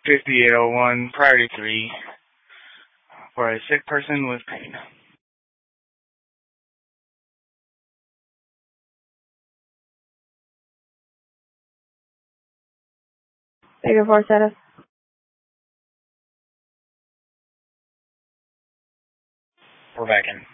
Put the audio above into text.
5801, priority 3, for a sick person with pain. Figure 4 status. We're back in.